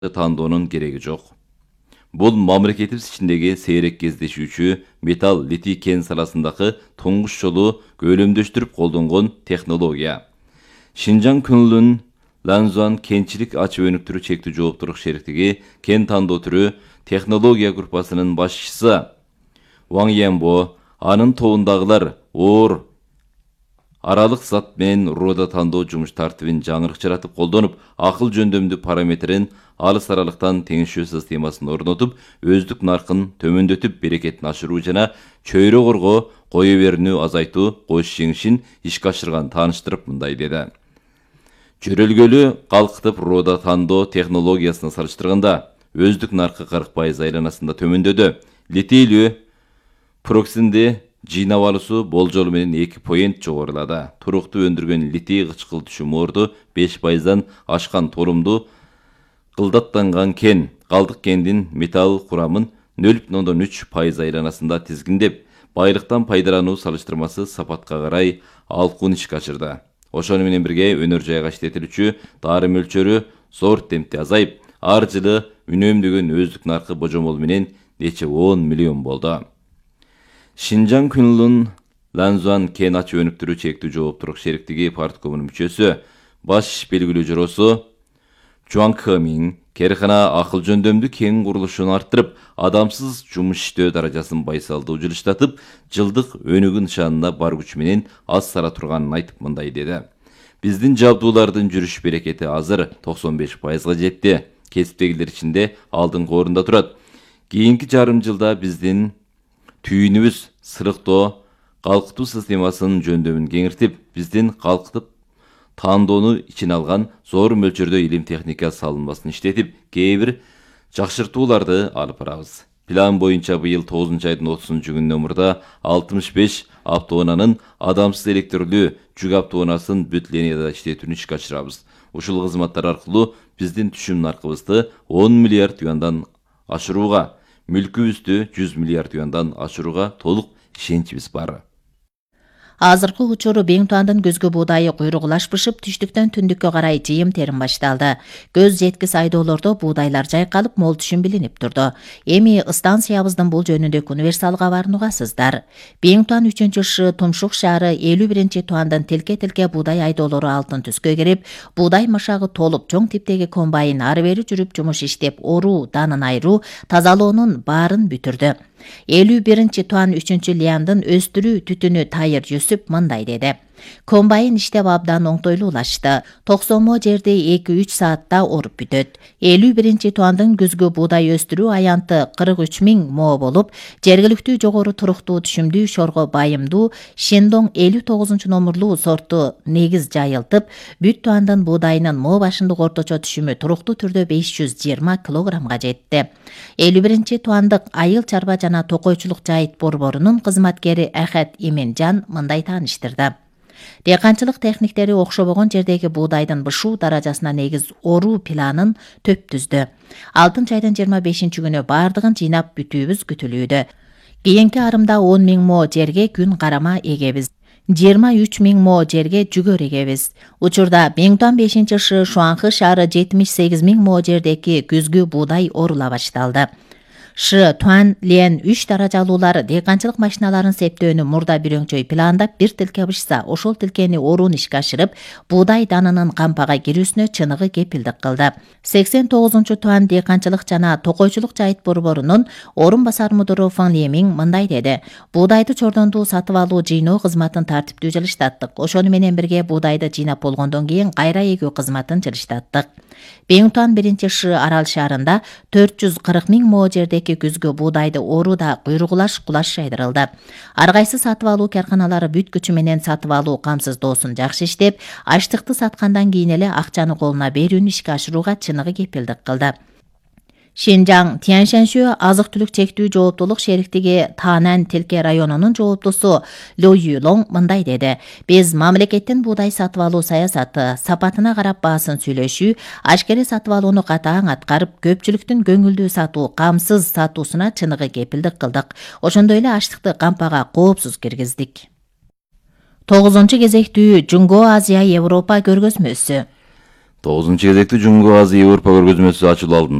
тандоонун кереги жок. Бул мамлекетибиз ичиндеги сейрек кездешүүчү металл литий кен саласындагы туңгуч жолу көлөмдөштүрүп колдонгон технология. Шинжаң Күнлүн Ланзуан кенчилик ачып өнүктүрүү чектүү жооптуулук шериктиги кен тандоо түрү технология группасынын башчысы Ваң Янбо анын тобундагылар оор аралык зат менен руда тандоо жумуш тартибин жаңырыкчыратып колдонуп, акыл жөндөмдүү параметрин алыс аралыктан теңишүү системасын орнотуп, өздүк наркын төмөндөтүп, берекетин ашыруу жана чөйрө корго кое берүүнү азайтуу кош жеңишин ишке ашырган тааныштырып мындай деди. Жөрөлгөлүү калкытып руда тандоо технологиясына салыштырганда өздүк наркы 40% айланасында төмөндөдү. Литийлүү проксинди жыйнап алуусу болжолу менен 2 поинт жогорулады. Туруктуу өндүргөн литий кычкыл түшүмөрдү 5%дан ашкан толумду кылдаттанган кен, калдык кендин металл курамын 0,3% айланасында тизгиндеп, байлыктан пайдалануу салыштырмасы сапатка карай алкун ишке ашырды. Ошону менен бирге өнөр жайга иштетилүүчү дары мөлчөрү зор темпте азайып, ар жылы үнөмдөгөн өздүк наркы божомол менен нече 10 миллион болду. Шинжаң Күнлүн Ланзуан кен ачып өнүктүрүү чектүү жооптуулук шериктиги парткомунун мүчөсү, баш иш белгилүү жоросу Чуан Кэмин керкана акыл жөндөмдүү кен курулушун арттырып, адамсыз жумуш иштөө даражасын байсалдуу жылыштатып, жылдык өнүгүү нышанына бар күчү менен аз сара турганын айтып мындай деди. Биздин жабдуулардын жүрүш берекети азыр 95%га жетти. Кесиптегилер ичинде алдыңкы орунда турат. Кийинки жарым жылда биздин түйүнүбүз сырыктоо, калкытуу системасынын жөндөмүн кеңиртип, биздин калкытып тандоону ичине алган зор мөлчөрдө илим техника салынмасын иштетип, кээ бир жакшыртууларды алып барабыз. План боюнча быйыл 9 айдын 30 күнүнөн мурда 65 автоунаанын адамсыз электрлүү жүк автоунаасын бүт линияда иштетүүнү ишке ашырабыз. Ушул кызматтар аркылуу биздин түшүм наркыбызды 10 миллиард юандан ашырууга, мүлкүбүздү 100 миллиард юандан ашырууга толук ишеничибиз бар. Азыркы учуру Беңтуандын көзгө буудайы куйругулаш бышып, түштүктөн түндүккө карай жыйым терим башталды. Көз жеткис айдоолордо буудайлар жайкалып, мол түшүм билинип турду. Эми станциябыздын бул жөнүндөгү универсал кабарын угасыздар. Беңтуан 3-шы Тумшук шаары 51-чи туандын тилке-тилке буудай айдоолору алтын түскө кирип, буудай машагы толуп, чоң типтеги комбайн ары бери жүрүп жумуш иштеп, оруу, данын айыруу, тазалоонун баарын бүтүрдү. 51-чи туан 3-чү Лиандын өстүрүү түтүнү тайыр Жүсүп мындай деди. Комбайн иштеп абдан оңтойлуулашты. 90 жерде 2-3 саатта оруп бүтөт. 51-чи туандын күзгү буудай өстүрүү аянты 43 000 мо болуп, жергиликтүү жогору туруктуу түшүмдүү шорго байымдуу Шендоң 59 номурлуу сорту негиз жайылтып, бүт туандын буудайынын мо башындык орточо түшүмү туруктуу түрдө 520 килограммга жетти. 51-чи туандык айыл чарба жана токойчулук жайыт борборунун кызматкери Ахат Именжан мындай тааныштырды. Дыйканчылык техниктери окшобогон жердеги буудайдын бышуу даражасына негиз оруу планын төп түздү. 6 айдын 25-чи күнү бардыгын жыйнап бүтүүбүз күтүлүүдө. Кийинки арымда 10 000 мо жерге күн карама эгебиз. 23 000 мо жерге жүгөр эгебиз. Учурда Беңтуан 5-Ш Шуанхы шаары 78 000 мо жердеги күзгү буудай орула башталды. Ш Туан Лен 3 даражалуулар дыйканчылык машиналарын септөөнү мурда бирөңчөй пландап, бир тилке бышса, ошол тилкени оруун ишке ашырып, буудай данынын кампага кирүүсүнө чыныгы кепилдик кылды. 89-чу Туан дыйканчылык жана токойчулук жайыт борборунун орун басар мудуру Фан Лемин мындай деди. Буудайды чордондуу сатып алуу жыйноо кызматын тартиптүү жылыштаттык. Ошону менен бирге буудайды жыйнап болгондон кийин кайра эгүү кызматын жылыштаттык. Беңтуан 1-Ш арал шаарында 440 000 мо жердеги күзгү буудайды орууда куйругулаш кулаш жайдырылды. Ар кайсы сатып алуу карканалары бүт күчү менен сатып алуу камсыздоосун жакшы иштеп, аштыкты саткандан кийин эле акчаны колуна берүүнү ишке ашырууга чыныгы кепилдик кылды. Шинжаң Тяньшаньшө азык-түлүк чектүү жооптуулук шериктиги Танан Тилке районунун жооптусу Ло Юлоң мындай деди. Биз мамлекеттин буудай сатып алуу саясаты, сапатына карап баасын сүйлөшүү, ашкере сатып алууну катаң аткарып, көпчүлүктүн көңүлдүү сатуу, камсыз сатуусуна чыныгы кепилдик кылдык. Ошондой эле аштыкты кампага коопсуз киргиздик. 9-кезектүү Жунго Азия Европа көргөзмөсү. 9 кезекте Жумгу Азия Европа көргөзмөсү ачылуу алдында